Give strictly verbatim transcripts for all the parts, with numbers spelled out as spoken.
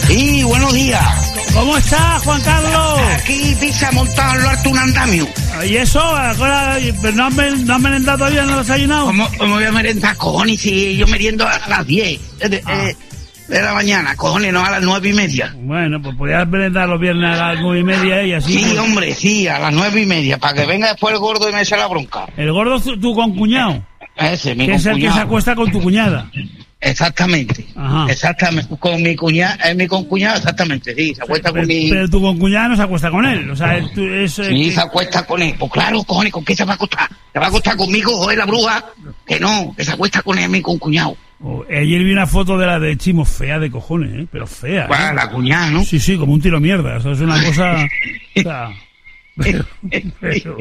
Sí, buenos días. ¿Cómo estás, Juan Carlos? Aquí pisa montado en lo alto un andamio. ¿Y eso? Ahora, ¿no has, no has merendado todavía? ¿No has desayunado? ¿Cómo, cómo voy a merendar, cojones? Si yo meriendo a las diez de, Ah. eh, de la mañana, cojones, no a las nueve y media. Bueno, pues podías merendar los viernes a las nueve y media y así. Sí, pues, hombre, sí, a las nueve y media, para que venga después el gordo y me eche la bronca. El gordo, tu, tu concuñado, Ese, mi que es el que se concuñado. acuesta con tu cuñada. Exactamente. Ajá. Exactamente. Con mi cuñada, es mi concuñado, exactamente, sí, se acuesta Pero, con mi... pero tu concuñada no se acuesta con él. O sea, es, tu- es, eh, Sí, que- se acuesta con él. Pues claro, cojones, ¿con qué se va a acostar? ¿Se va a acostar conmigo, joder, la bruja? Que no, que se acuesta con él, mi concuñado. oh, ayer vi una foto de la de Chimo, fea de cojones, ¿eh? Pero fea. Bueno, ¿eh? la cuñada, ¿no? Sí, sí, como un tiro mierda. Eso es una cosa... o sea, pero, pero-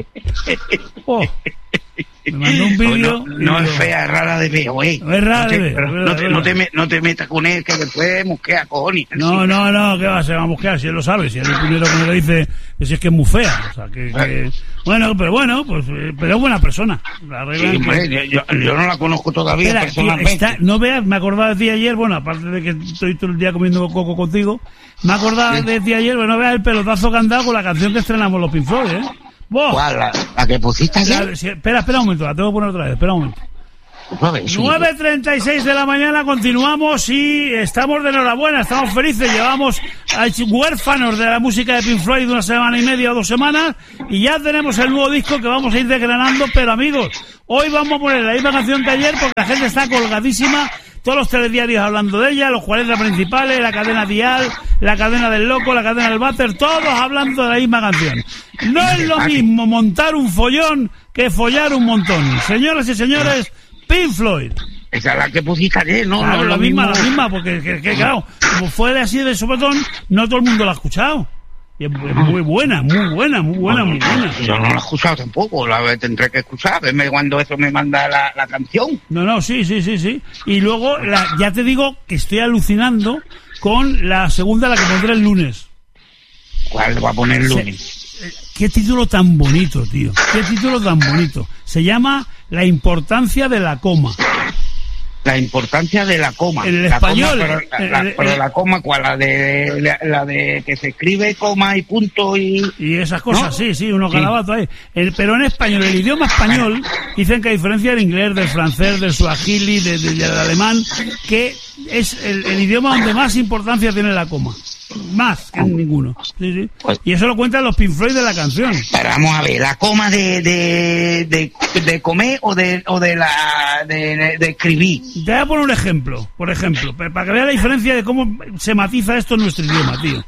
oh, me mandó un vídeo... No, y no es digo, fea, es rara de ver, güey. No es rara No te- de ver, pero es no, verdad, te, es no, te, verdad. me- no te metas con él, que después mosquea, cojones. No, no, no, ¿qué va? Se va a buscar, si él lo sabe, si él es el primero que me lo dice, que si es que es muy fea, o sea, que, que- bueno, pero bueno, pues, eh, pero es buena persona, la Sí, regla es hombre, que- yo, yo- yo no la conozco todavía Espera, tío, personalmente. está- no veas, me acordaba de ti ayer, bueno, aparte de que estoy todo el día comiendo coco contigo, me acordaba Sí. de ti ayer, bueno, no veas el pelotazo que han dado con la canción que estrenamos los Pink Floyd, ¿eh? ¡Buah! ¿Cuál? ¿La, la que pusiste La- ayer? sí, espera, espera un momento, la tengo que poner otra vez, espera un momento. A ver, sí. nueve treinta y seis de la mañana, continuamos y estamos de enhorabuena, estamos felices, llevamos a huérfanos de la música de Pink Floyd de una semana y media o dos semanas y ya tenemos el nuevo disco que vamos a ir desgranando, pero amigos, hoy vamos a poner la misma canción que ayer porque la gente está colgadísima, todos los telediarios hablando de ella, los cuarenta principales, la cadena Dial, la cadena del Loco, la cadena del Váter, todos hablando de la misma canción. No es lo mismo montar un follón que follar un montón. Señoras y señores, Pink Floyd. Esa es la que pusiste ayer, ¿no? Claro, no es la lo misma, mismo. la misma, porque que, que, claro, como fue de así de sopetón, no todo el mundo la ha escuchado. Y es, es muy buena, muy buena, muy buena, muy buena. Yo no la he escuchado tampoco, la tendré que escuchar, verme cuando eso me manda la, la canción. No, no, sí, sí, sí, sí. Y luego, la, ya te digo que estoy alucinando con la segunda, la que pondré el lunes. ¿Cuál va a poner el Se- lunes? Qué título tan bonito, tío. Qué título tan bonito. Se llama La importancia de la coma. La importancia de la coma. En el La español, coma, pero, en- la, en- pero en- la coma, ¿cuál? La de, la, la de que se escribe coma y punto y... Y esas cosas, ¿No? sí, sí, unos Sí. garabatos ahí. El- pero en español, el idioma español, dicen que a diferencia del inglés, del francés, del suajili, de- de- del alemán, que es el, el idioma donde más importancia tiene la coma. Más que en ninguno. Sí, sí. Pues- Y eso lo cuentan los Pink Floyd de la canción. Pero vamos a ver, ¿la coma de, de, de, de comer o de, o de la de, de- de escribir? Te voy a poner un ejemplo, por ejemplo, pa- para que veas la diferencia de cómo se matiza esto en nuestro idioma, tío.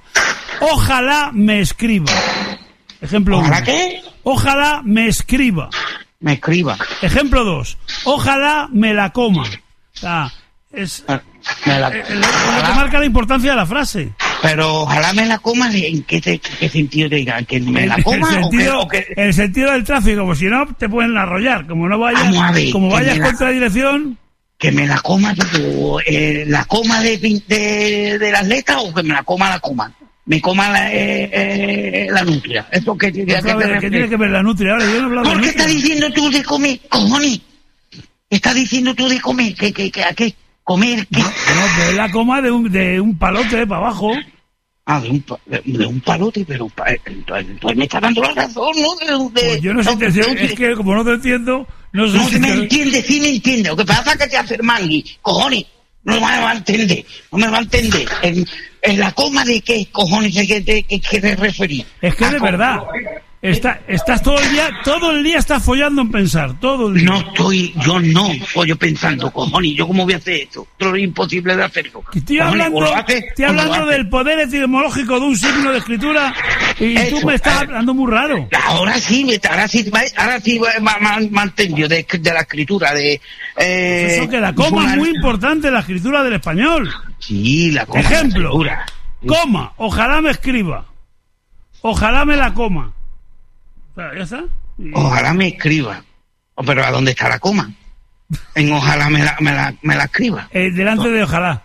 Ojalá me escriba. Ejemplo ¿Ojalá uno. qué? Ojalá me escriba. Me escriba. Ejemplo dos. Ojalá me la coma. O sea, es Me la- eh, lo, lo que ojalá- marca la importancia de la frase. pero ojalá me la coma, ¿en qué, te- qué sentido te diga? ¿Que me la El- coma el o que, sentido, o que- el sentido del tráfico, como si no te pueden arrollar. Como no vayas, Vamos a ver, como que vayas me la- contra dirección, que me la coma tipo, eh, la coma de, pin- de, de las letras o que me la coma la coma? Me coma la, eh, eh, la nutria. ¿Eso qué, qué, otra qué te vez, ¿qué refieres? tiene que ver la nutria? Ahora yo no he hablado de ¿Por qué nutria. estás diciendo tú de comer? Cojones. ¿Qué estás diciendo tú de comer? ¿Qué, qué, qué, a qué? ¿Comer qué? No, pero es la coma de un, de un palote para abajo. Ah, de un, pa- de, de un palote, pero pa- entonces, entonces me está dando la razón, ¿no? De, de- Pues yo no sé, no, si- no, es que como no te entiendo, no sé no si me te- entiende, sí me entiende. Lo que pasa es que te hace el mangui, cojones. No me va a entender, no me va a entender. En, en la coma de qué, cojones, ¿a qué te, qué, qué te referís? Es que A de co- verdad, está, estás todo el día, todo el día estás follando en pensar, todo el día. No estoy, yo no estoy yo pensando, cojones, ¿yo cómo voy a hacer esto? Esto es imposible de hacerlo. Que Estoy Cojones, hablando, o lo hace, estoy o no lo hablando hace. del poder etimológico de un signo de escritura y Eso, tú me estás eh. hablando muy raro. Ahora sí, me- ahora sí, ahora sí me, me, me entendió de, de la escritura, de... Eh, Eso que la coma una- es muy importante en la escritura del español. Sí, la coma. Ejemplo, la escritura. coma, ojalá me escriba, ojalá me la coma. O sea, ¿ya está? Y- Ojalá me escriba. Oh, pero ¿a dónde está la coma? En ojalá me la, me la, me la escriba. eh, delante de ojalá.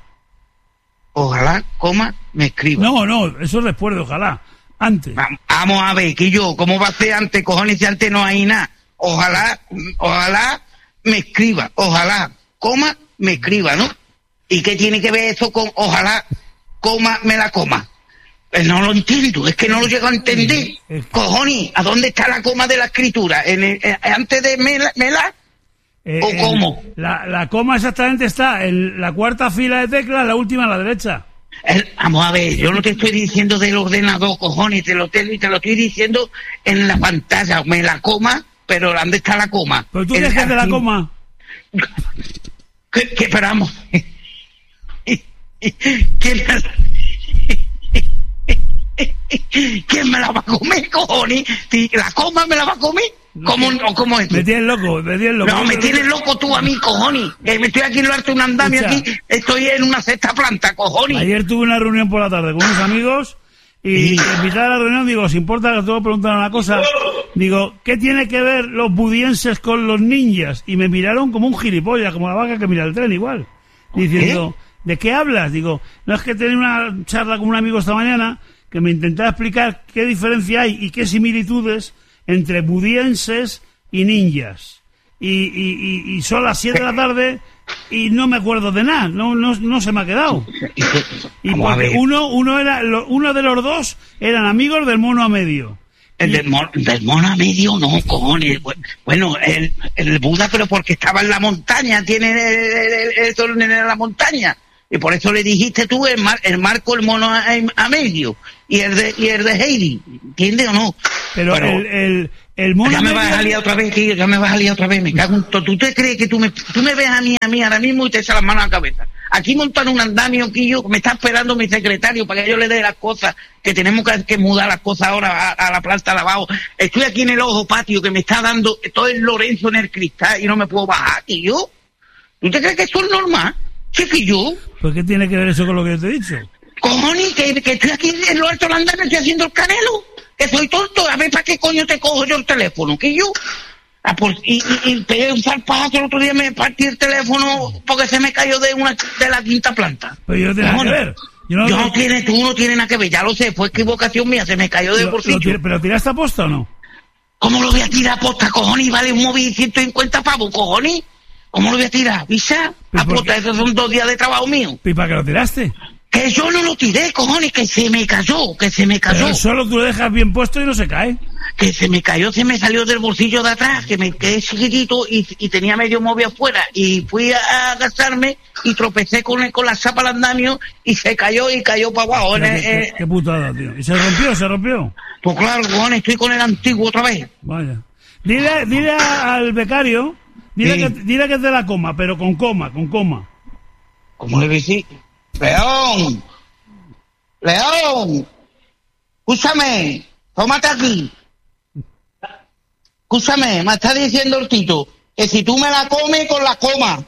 Ojalá, coma, me escriba. No, no, eso es después de ojalá. Antes. Va- Vamos a ver, que yo, ¿cómo va a ser antes, cojones, si antes no hay nada? Ojalá, ojalá me escriba. Ojalá, coma, me escriba, ¿no? ¿Y qué tiene que ver eso con ojalá, coma, me la coma. Pues no lo entiendo, es que no lo llego a entender. Cojones, ¿a dónde está la coma de la escritura? ¿En el, eh, antes de mela? mela? Eh, ¿O cómo? La, la coma exactamente está en la cuarta fila de teclas, la última a la derecha. El, vamos a ver, yo no te estoy diciendo del ordenador, cojones, te lo, te, te lo estoy diciendo en la pantalla. Me la coma, pero ¿dónde está la coma? ¿Pero tú qué es de la coma? ¿Qué, qué esperamos? ¿Quién me, ¿Quién me la va a comer, cojones? ¿La coma me la va a comer? ¿Cómo, o cómo es? Me tienes loco, me tienes loco. No, me tienes loco tú a mí, cojones. Eh, me estoy aquí en el arte de un andamio, aquí, estoy en una sexta planta, cojones. Ayer tuve una reunión por la tarde con unos amigos y sí. Invité a la reunión, digo, ¿os importa que te voy a preguntar una cosa? Digo, ¿qué tiene que ver los budienses con los ninjas? Y me miraron como un gilipollas, como la vaca que mira el tren, igual. Diciendo, ¿Eh? ¿de qué hablas? Digo, no, es que tenía una charla con un amigo esta mañana que me intentaba explicar qué diferencia hay y qué similitudes entre budienses y ninjas. Y, y, y, y son las siete de la tarde y no me acuerdo de nada, no no, no se me ha quedado. Y porque uno uno era uno de los dos eran amigos del mono a medio. El del, mon, del mono a medio, no, cojones. Bueno, el, el Buda, pero porque estaba en la montaña, tiene el, el, el sol en la montaña. Y por eso le dijiste tú el, mar, el Marco, el mono a, a medio. Y el de y el de Heidi, ¿entiendes o no? Pero, pero el, el, el mono ya me vas a liar otra vez, tío, ya me vas a liar otra vez, me cago en todo. ¿Tú te crees que tú me, tú me ves a mí, a mí ahora mismo y te echas las manos a la cabeza? Aquí montan un andamio, Quillo, me está esperando mi secretario para que yo le dé las cosas, que tenemos que, que mudar las cosas ahora a, a la planta de abajo. Estoy aquí en el ojo patio que me está dando todo el Lorenzo en el cristal y no me puedo bajar, Quillo. ¿Tú te crees que eso es normal? ¿Qué que yo? ¿Por qué tiene que ver eso con lo que yo te he dicho? Cojones, que, que estoy aquí en lo alto del andamio, estoy haciendo el canelo. Que soy tonto, a ver para qué coño te cojo yo el teléfono, que yo. Ah, pues, y, y, y pegué un zarpazo el otro día, me partí el teléfono porque se me cayó de una de la quinta planta. Pero yo no tengo nada que ver. Yo no, yo no tiene, tú no tienes nada que ver, ya lo sé, fue equivocación mía, se me cayó de bolsillo. ¿Pero tiraste a posta o no? ¿Cómo lo voy a tirar a posta, cojones? Vale un móvil ciento cincuenta pavos, cojones. ¿Cómo lo voy a tirar? ¿Visa? A posta, esos son dos días de trabajo mío. ¿Y para qué lo tiraste? Que yo no lo tiré, cojones, que se me cayó, que se me cayó. Pero solo tú lo dejas bien puesto y no se cae. Que se me cayó, se me salió del bolsillo de atrás, que me quedé chiquitito y, y tenía medio móvil afuera. Y fui a gastarme y tropecé con, el, con la chapa al andamio y se cayó y cayó para abajo. Qué, el, qué, qué putada, tío. ¿Y se rompió, se rompió? Pues claro, cojones, estoy con el antiguo otra vez. Vaya. Dile, dile al becario, dile, sí. que, dile que es de la coma, pero con coma, con coma. ¿Cómo le decís? León, León, escúchame, tómate aquí. Escúchame, me está diciendo el Tito que si tú me la comes con la coma.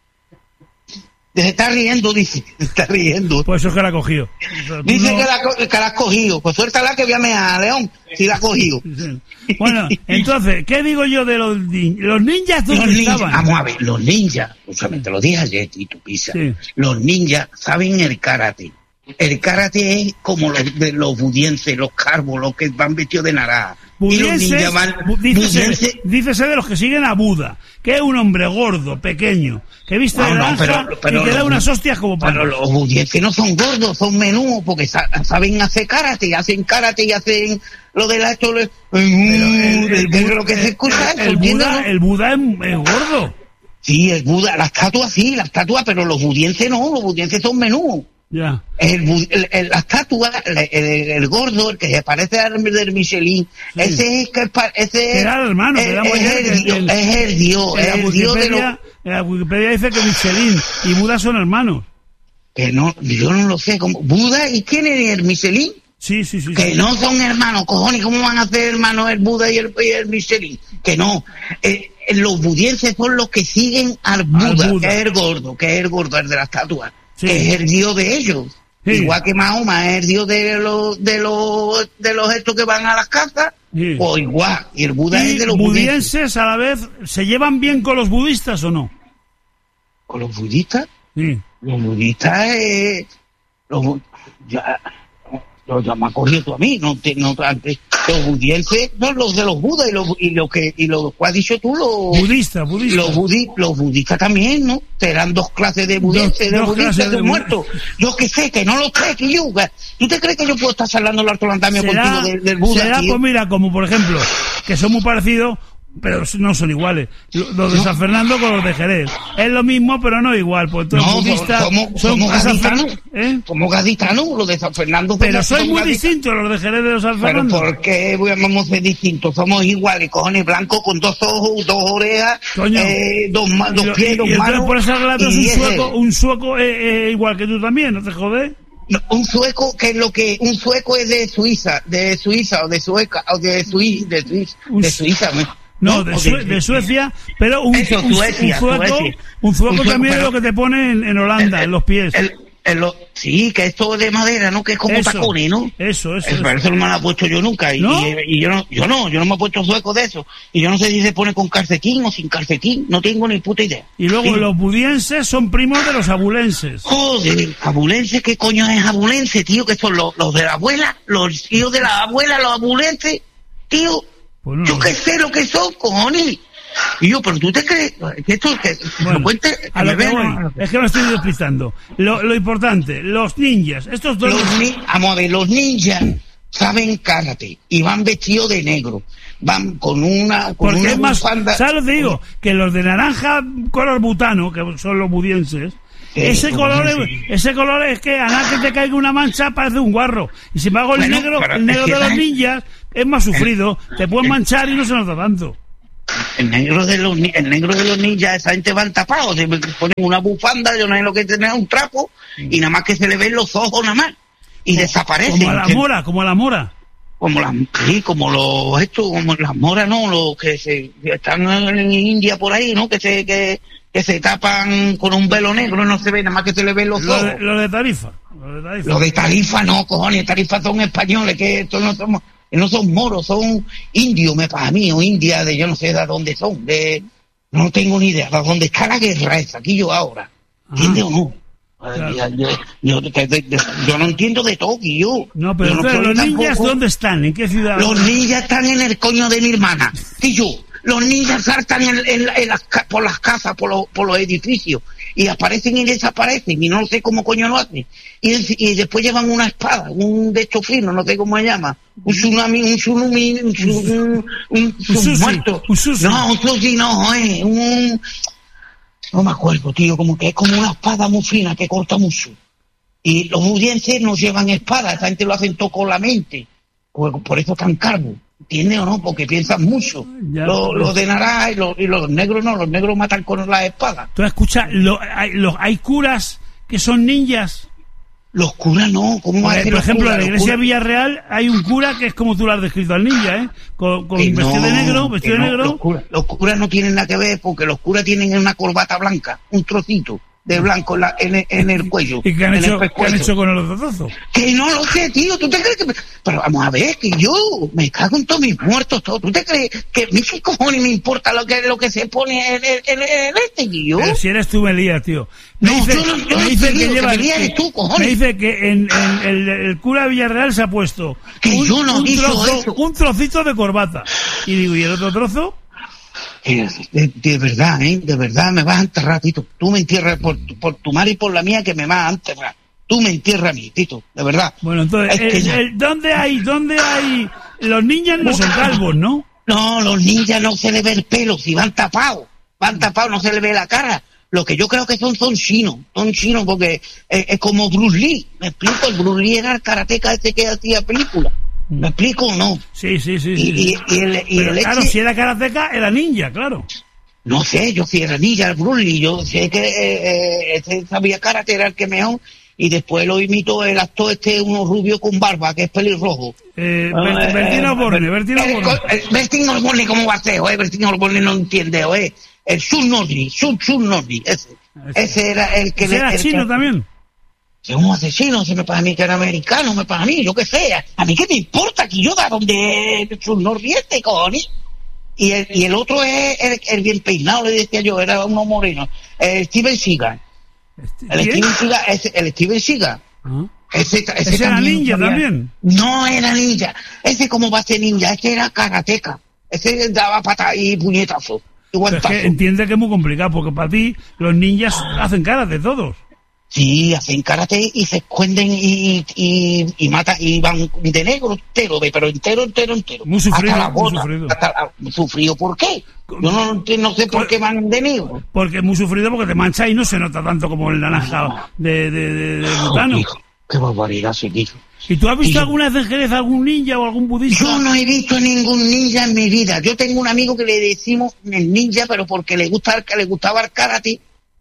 Se está riendo, dice, se está riendo. Pues eso es que la ha cogido. Dice no... que, la, que la has cogido. Pues suéltala que voy a mear, León, si la ha cogido. Bueno, entonces, ¿qué digo yo de los, los ninjas? Los ninjas, vamos a ver, los ninjas, escúchame, te lo dije ayer, Tito Pisa. Sí. Los ninjas saben el karate. El karate es como los de los budienses, los carbos, los que van vestidos de naranja. Budienses, van, dícese, dícese de los que siguen a Buda, que es un hombre gordo, pequeño, que viste no, de no, pero, pero y que los, da unas hostias como para... Pero los budienses no son gordos, son menudos, porque sa- saben hacer karate, hacen karate y hacen lo de la... Esto, el, el, el, el, lo que se escucha... El, el, Buda, el Buda es, es gordo. Sí, el Buda, la estatua sí, la estatua, pero los budienses no, los budienses son menudos. Ya. El, el, el, la estatua, el, el, el gordo, el que se parece al del Michelin, sí. ese es que ese era el hermano, es, es, el, el, el, es el dios, es el dios de los... En la Wikipedia dice que Michelin y Buda son hermanos. Que no, yo no lo sé, como Buda y quién es el Michelin. Sí, sí, sí. Que sí. no son hermanos, cojones, ¿cómo van a ser hermanos el Buda y el, y el Michelin? Que no. Eh, los budienses son los que siguen al Buda, al Buda, que es el gordo, que es el gordo, el de la estatua. Sí. Que es el dios de ellos, sí. Igual que Mahoma es el dios de los de los de los estos que van a las casas, sí. O igual, y el Buda y es de los budienses budienses. A la vez, ¿se llevan bien con los budistas o no? ¿Con los budistas? Sí. Los budistas, eh, los, ya, ya, ya me has cogido tú a mí, no te, no antes, Los budienses son los de los budas y los y lo que y lo que has dicho tú los budistas, budistas. Los budi, los budistas también, ¿no? Serán dos clases de budienses, de budistas, de muertos. Yo que sé, que no lo sé, que yo. ¿Tú te crees que yo puedo estar hablando el alto andamio contigo del, del Buda? Será, tío? Pues mira, como por ejemplo, que son muy parecidos, pero no son iguales. Los de San Fernando con los de Jerez. Es lo mismo, pero no igual. Pues todos no, budistas somos, son somos gaditanos. ¿Eh? Somos gaditanos, los de San Fernando. Pero soy muy distintos los de Jerez de los San Fernando. Pero ¿por qué vamos a ser distintos? Somos iguales, cojones, blancos con dos ojos, dos orejas, eh, dos, dos y, pies, dos y manos. Por ese relato es un sueco, un sueco eh, eh, igual que tú también, ¿no te jodes? No, un sueco, que es lo que, un sueco es de Suiza, de Suiza o de Sueca, o de Suiza, de Suiza, de Suiza, ¿no? No, de, Sue de Suecia, pero un, Eso, un, Suecia, un sueco, Suecia. un sueco Un sueco, también pero, es lo que te pone en, en Holanda, el, en los pies. El, el, el, sí, que es todo de madera, ¿no? Que es como eso, tacones, ¿no? Eso, eso. Eso, eso. eso no me lo he puesto yo nunca. Y, ¿No? y, y yo no, yo no, yo no me he puesto sueco de eso. Y yo no sé si se pone con calcetín o sin calcetín, no tengo ni puta idea. Y luego sí. Los budienses son primos de los abulenses. Joder, abulenses, ¿qué coño es abulense, tío? Que son los, los de la abuela, los tíos de la abuela, los abulenses, tío. Pues no, yo no. qué sé lo que son, cojones. Y yo, pero tú te crees que esto que bueno, lo cuente, a lo que voy, es que me estoy despistando. Lo, lo importante, los ninjas, estos dos. Los ni vamos a ver, los ninjas saben karate y van vestidos de negro. Van con una con Porque una es más, bufanda. ¿sabes lo que te digo? Que los de naranja color butano, que son los budienses, sí, ese color es, ese color es que a nada que te caiga una mancha parece un guarro. Y sin embargo el bueno, negro, el negro es de los es... ninjas es más sufrido, el, te pueden manchar y no se nota tanto. El negro de los el negro de los ninjas, esa gente van tapados, se ponen una bufanda, yo no sé lo que tener un trapo, y nada más que se le ven los ojos nada más, y como, desaparecen. Como a la mora, como a la mora. Como las, sí, como los, esto, como las moras, ¿no? Los que se, que están en India por ahí, ¿no? Que se, que, que se tapan con un velo negro, no se ve, nada más que se le ven los lo ojos. De, lo de Tarifa. Lo de Tarifa. Lo de Tarifa no, cojones, Tarifa son españoles, que estos no somos, no son moros, son indios, me para mí, o India, de yo no sé de dónde son, de, no tengo ni idea, de dónde está la guerra esa, aquí yo ahora, ¿entiendes o no? Claro. Yo, yo, yo, yo no entiendo de Tokio. No, pero, no pero los tampoco. ninjas, ¿dónde están? ¿En qué ciudad? Los ninjas están en el coño de mi hermana. Que yo, los ninjas saltan en, en, en las, por las casas, por, lo, por los edificios, y aparecen y desaparecen, y no sé cómo coño lo hacen. Y, y después llevan una espada, un de estos finos, no sé cómo se llama. Un tsunami, un tsunami, un, un, un, un, un muerto. Un sushi. No, un sushi no, eh, un... No me acuerdo, tío, como que es como una espada muy fina que corta mucho. Y los budienses no llevan espada, esa gente lo hacen todo con la mente. Por, por eso están calvos, ¿entiendes o no? Porque piensan mucho. Los lo de naranja y los, y los negros no, los negros matan con las espadas. Tú escuchas, lo, hay, los, hay curas que son ninjas. Los curas no, ¿cómo Por, por ejemplo, en la iglesia de Villarreal hay un cura que es como tú lo has descrito al ninja, ¿eh? Con, con vestido no, de negro, vestido no, de negro. Los curas, los curas no tienen nada que ver porque los curas tienen una corbata blanca, un trocito de blanco en, la, en, en el cuello. ¿Y qué han, hecho, ¿qué han hecho con el otro trozo? Que no lo sé, tío, ¿tú te crees que...? Pero vamos a ver, que yo me cago en todos mis muertos, todo. ¿Tú te crees que a mí qué cojones me importa lo que, lo que se pone en, en, en, en este, tío? Pero si eres tú, me lías, tío. Me no, dice, yo no, yo me no dice que, que lleva, me lías tú, cojones. Me dice que en, en el, el cura Villarreal se ha puesto que un, yo no un, trozo, eso. un trocito de corbata. Y digo, ¿y el otro trozo? De, de verdad, ¿eh? De verdad me vas a enterrar, Tito. Tú me entierras por, por tu madre y por la mía que me vas a enterrar. Tú me entierras a mí, Tito, de verdad. Bueno, entonces, el, ya... el, ¿dónde hay, dónde hay? Los ninjas no son calvos, ¿no? No, los ninjas no se le ve el pelo, si van tapados. Van tapados, no se le ve la cara. Lo que yo creo que son, son chinos. Son chinos porque es, es como Bruce Lee. Me explico, el Bruce Lee era el karateca ese que hacía películas. ¿Me explico o no? Sí, sí, sí. Y, sí. y, y el, y Pero el claro, eche... si era karateca, era ninja, claro. No sé, yo si era ninja, el Bruce Lee, yo sé que eh, ese sabía karate, era el que mejor, y después lo imitó el actor este, uno rubio con barba, que es pelirrojo. Eh, Bert, Bertino Osborne, Bertino Osborne. Bertino Osborne, ¿cómo va a ser, eh? Bertino Osborne no entiende, eh. El Sun Nordi, Sun Sun Nordi, ese. Ese, ese era el que... ¿Ese le, era el chino que... también? Un asesino, se me para a mí que era americano, me para a mí, yo qué sé, a mí qué me importa que yo da donde es un norriente, cojones. Y el, y el otro es el, el bien peinado, le decía yo, era uno moreno, el Steven Seagal. El Steven Seagal, es el Steven Seagal, ¿Ah? Ese, ese, ese era ninja sabía. También. No era ninja. Ese como va a ser ninja, ese era karateca. Ese daba patas y puñetazos. Es que entiende que es muy complicado, porque para ti los ninjas hacen karate todos. Sí, hacen karate y se esconden y, y, y matan y van de negro entero, pero entero, entero, entero. Muy sufrido, hasta la bola, muy sufrido. Hasta la, ¿Sufrido por qué? Yo no, no sé por qué van de negro. Porque es muy sufrido porque te mancha y no se nota tanto como el naranja de, de, de, de butano. Oh, qué barbaridad, sí, hijo. ¿Y tú has visto y alguna vez en Jerez algún ninja o algún budista? Yo no he visto ningún ninja en mi vida. Yo tengo un amigo que le decimos el ninja, pero porque le gusta que le gustaba el karate.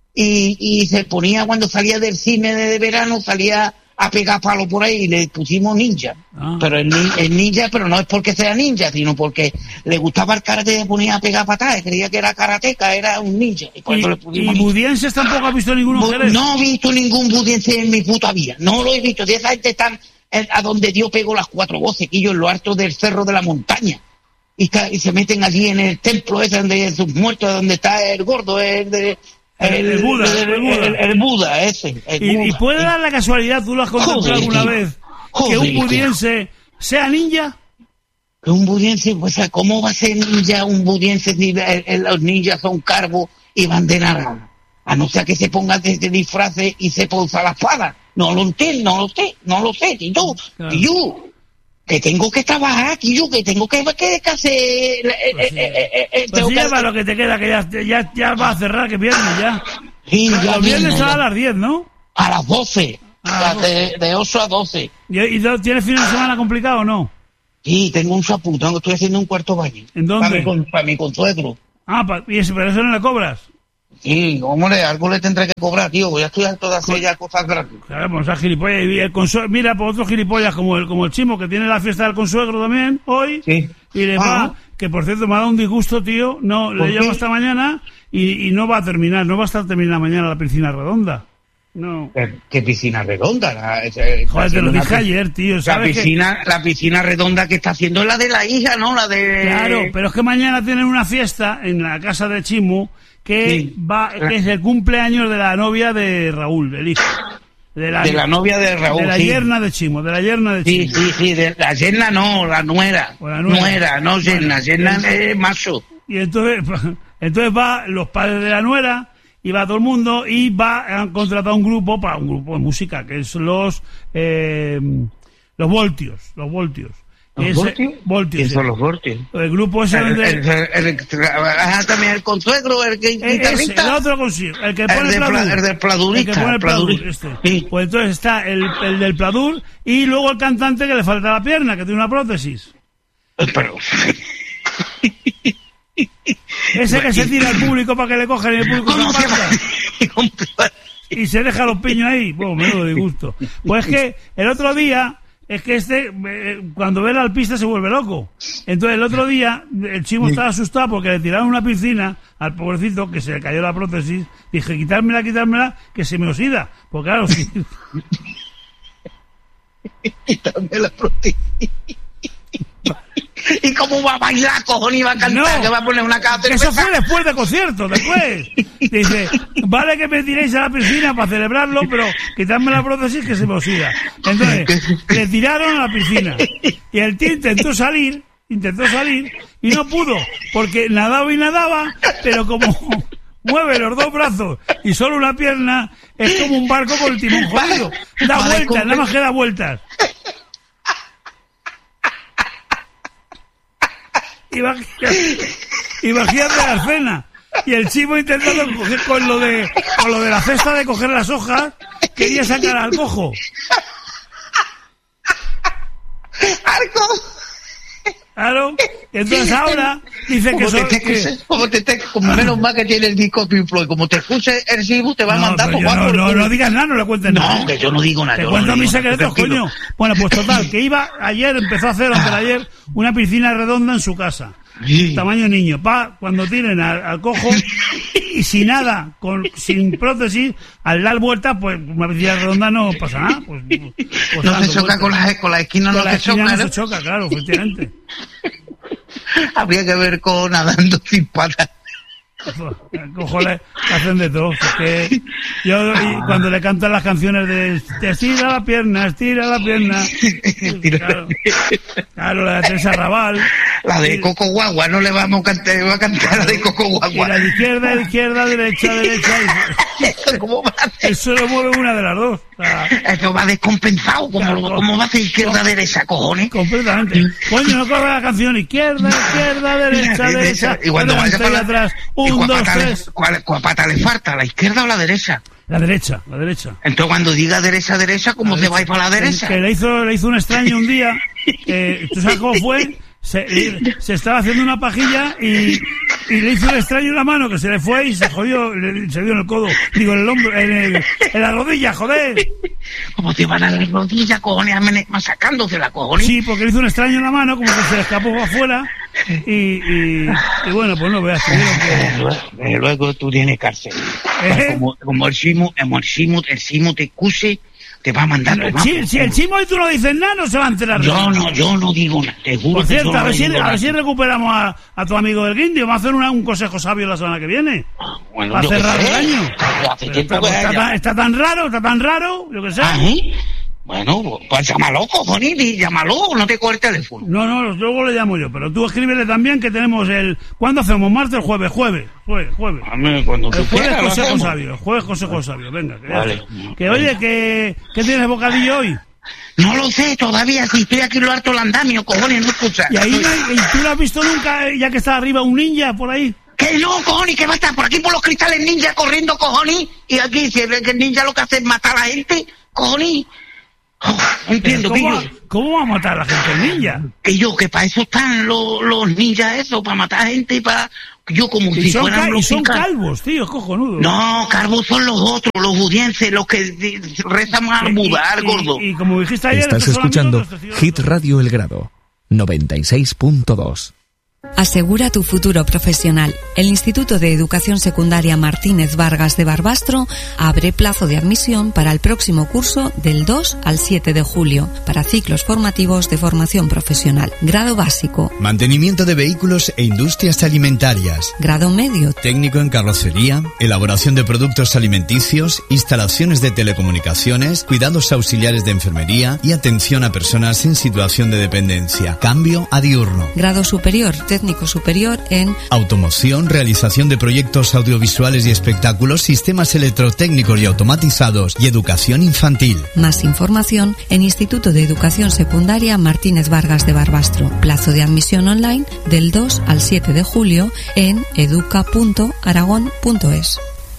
Y, y se ponía cuando salía del cine de verano, salía a pegar palos por ahí y le pusimos ninja. Ah. Pero el, el ninja, pero no es porque sea ninja, sino porque le gustaba el karate y se ponía a pegar patadas, creía que era karateca, era un ninja. ¿Y, y, le pusimos ¿y budienses tampoco has visto ninguno? Bu- no he visto ningún budiense en mi puta vida, no lo he visto. De esa gente están en, a donde Dios pegó las cuatro voces, que yo en lo alto del cerro de la montaña. Y, está, y se meten allí en el templo ese donde sus muertos, donde está el gordo, el de... El, el, el, Buda, el, el, Buda. El, el Buda, ese. El y, Buda. ¿Y puede dar la casualidad, tú lo has contemplado alguna tío. vez, Joder, que un budiense tío. sea ninja? Que un budiense, pues, ¿cómo va a ser ninja un budiense si el, el, los ninjas son cargos y van de naranja? A no ser que se ponga de, de disfraces y se ponga la espada. No lo entiendo, no lo sé, no lo sé, y yo, claro. y yo. Que tengo que trabajar aquí, yo que tengo que, que, que hacer... Pues sí, eh, eh, eh, pues sí, que... para lo que te queda, que ya, ya, ya va a cerrar, que viernes ya. Sí, ya los viernes a las diez, ¿no? A las doce, a de, de ocho a doce. ¿Y, y tienes fin de semana complicado o no? Sí, tengo un chaputón, estoy haciendo un cuarto baño. ¿En dónde? Para mi, para mi consuegro. Ah, pa, ¿y eso, pero eso no le cobras? Sí, hombre, algo le tendré que cobrar, tío. Ya estoy harto de hacer ya cosas gratis. Claro, pues esa gilipollas. Y el consuegro, mira, por otros gilipollas como el, como el Chimo, que tiene la fiesta del consuegro también, hoy. Sí. Y le va, ah. que por cierto me ha dado un disgusto, tío. No, le llamo esta mañana y, y no va a terminar, no va a estar terminada mañana la piscina redonda. No. ¿Qué, qué piscina redonda? La, Joder, te lo dije una, ayer, tío. ¿sabes la piscina, que... la piscina redonda que está haciendo es la de la hija, ¿no? La de... Claro, pero es que mañana tienen una fiesta en la casa de Chimo que sí. va, que es el cumpleaños de la novia de Raúl, el hijo. De la, de la novia de Raúl, de la sí. yerna de Chimo, de la yerna de Chimo. Sí, sí, sí, de la yerna no, la nuera. La nuera. nuera, no yerna, yerna es macho. Y entonces, entonces va los padres de la nuera y va todo el mundo y va, han contratado un grupo para un grupo de música que es los eh, los Voltios, los Voltios. ¿Los Ese, voltios? voltios? ¿Quién son los voltios? El grupo ese el, donde... El, el, el, el, también el consuegro, el que ese, el otro consigo, el que pone el, Pladur, el del Pladurista. El que pone el Pladur, este. Sí. Pues entonces está el, el del Pladur y luego el cantante que le falta la pierna, que tiene una prótesis. Pero... Ese que se tira al público para que le cojan y el público ¿Cómo se va? Y se deja los piños ahí. Bueno, menudo disgusto. Pues es que el otro día... Es que este, eh, cuando ve la alpista se vuelve loco. Entonces el otro día, el Chimo estaba asustado porque le tiraron una piscina al pobrecito que se le cayó la prótesis. Dije, quitármela, quitármela, que se me oxida. Pues claro, sí. Quítame la prótesis. ¿Y cómo va a bailar, cojones? ¿Y va a cantar? No, ¿Que va a poner una cara? Eso fue después del concierto, después. Dice, vale que me tiréis a la piscina para celebrarlo, pero quitadme la prótesis que se me oxida. Entonces, le tiraron a la piscina. Y el tío intentó salir, intentó salir, y no pudo, porque nadaba y nadaba, pero como mueve los dos brazos y solo una pierna, es como un barco con el timón jodido. Da vueltas, nada más que da vueltas. Imagínate la escena. Y el Chimo intentando coger con lo de con lo de la cesta de coger las hojas, quería sacar al cojo. ¡Arco! Claro. Entonces ahora dice que son... Te, que, como te, te, como menos mal que tiene el disco Pink Floyd, como te escuche el Chimo te va no, a mandar por no, no, no, no digas nada, no le cuentes no, nada. No, que yo no digo nada. Te yo cuento no mis digo secretos, nada, coño. Bueno, pues total, que iba ayer, empezó a hacer antes de ayer, una piscina redonda en su casa. Sí. Tamaño niño. Pa, cuando tienen al, al cojo y sin nada, con sin prótesis, al dar vueltas, pues una piscina redonda no pasa nada. Pues, pues no se choca con la, con la esquina, con no la se esquina choca. No ¿no? se choca, claro, efectivamente. Habría que ver con nadando sin patas. Cojones, hacen de todo. Es que yo y cuando le cantan las canciones de te estira la pierna, estira la pierna. Claro, claro, la de Teresa Raval. La de Coco Guagua, no le vamos a cantar, va a cantar la de Coco Guagua. Y la de izquierda, izquierda, derecha, derecha. Y... ¿Cómo va a hacer? Eso lo mueve una de las dos. O sea, eso va descompensado, como claro, lo, ¿cómo va a hacer izquierda, com- derecha, cojones? Completamente. Coño, no corre la canción izquierda, izquierda, derecha, derecha. Y cuando vaya para y atrás, un, dos, tres. ¿Cuál, cuál pata le falta? ¿La izquierda o la derecha? La derecha, la derecha. Entonces cuando diga derecha, derecha, ¿cómo se va a ir para la derecha? Que le hizo, le hizo un extraño un día, eh, ¿tú sabes cómo fue? Se, se estaba haciendo una pajilla y, y le hizo un extraño en la mano que se le fue y se jodió, le, se dio en el codo, digo en el hombro, en, el, en la rodilla, joder. ¿Cómo te van a la rodilla, cojones, masacándose la cojones? Sí, porque le hizo un extraño en la mano, como que se le escapó afuera y, y, y bueno, pues no veas. Que... Eh, luego tú tienes cárcel. ¿Eh? Como, como el Simu, como el Simu, el Simu te excuse, te va a mandar no, si, si el Chimo y tú no dices nada, no se va a enterar. Yo no, yo no digo nada, te juro. Por cierto, que a ver, no si, a ver si recuperamos a, a tu amigo del Guindio. Vamos a hacer una, un consejo sabio la semana que viene. Bueno, para cerrar el año. Hace está, pues, está, tan, está tan raro, está tan raro, yo que sé. ¿Ah, ¿eh? Bueno, pues llámalo, cojones, llámalo, no te coge el teléfono. No, no, luego le llamo yo, pero tú escríbele también que tenemos el... ¿Cuándo hacemos? ¿Martes? ¿Jueves? Jueves, jueves, jueves. A mí, cuando el jueves quieras, consejo sabio, el jueves consejo sabio, venga. Que, vale. que oye, que, ¿qué tienes bocadillo hoy? No lo sé todavía, si estoy aquí en lo alto del andamio, cojones, no escuchas. ¿Y ahí no hay, y tú no has visto nunca, ya que está arriba, un ninja por ahí? Que no, cojones, que va a estar por aquí por los cristales ninja corriendo, cojones, y aquí si el, el ninja lo que hace es matar a la gente, cojones. Oh, no entiendo, ¿Cómo, que yo, ¿Cómo va a matar a la gente el ninja? Que yo, que para eso están los, los ninjas, eso, para matar a gente y para... Yo como y si son fueran ca- los y son picados. calvos, tío, cojonudo. No, calvos son los otros, los judienses, los que rezan más al mudar, gordo. Y, y como dijiste ayer... Estás escuchando Hit Radio El Grado, noventa y seis punto dos. Asegura tu futuro profesional. El Instituto de Educación Secundaria Martínez Vargas de Barbastro abre plazo de admisión para el próximo curso del dos al siete de julio para ciclos formativos de formación profesional. Grado básico. Mantenimiento de vehículos e industrias alimentarias. Grado medio. Técnico en carrocería, elaboración de productos alimenticios, instalaciones de telecomunicaciones, cuidados auxiliares de enfermería y atención a personas en situación de dependencia. Cambio a diurno. Grado superior. Técnico superior en automoción, realización de proyectos audiovisuales y espectáculos, sistemas electrotécnicos y automatizados y educación infantil. Más información en Instituto de Educación Secundaria Martínez Vargas de Barbastro. Plazo de admisión online del dos al siete de julio en educa punto aragón punto es.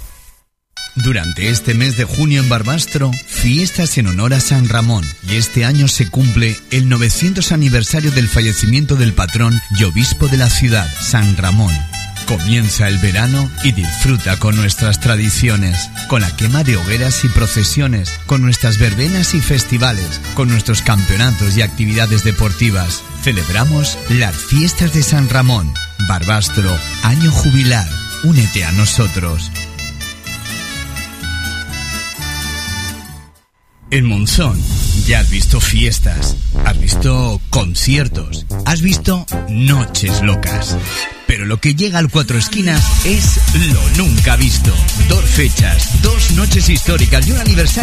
Durante este mes de junio en Barbastro, fiestas en honor a San Ramón, y este año se cumple el novecientos aniversario del fallecimiento del patrón y obispo de la ciudad, San Ramón. Comienza el verano y disfruta con nuestras tradiciones, con la quema de hogueras y procesiones, con nuestras verbenas y festivales, con nuestros campeonatos y actividades deportivas. Celebramos las fiestas de San Ramón. Barbastro, año jubilar. Únete a nosotros. En Monzón ya has visto fiestas, has visto conciertos, has visto noches locas. Pero lo que llega al Cuatro Esquinas es lo nunca visto. Dos fechas, dos noches históricas y un aniversario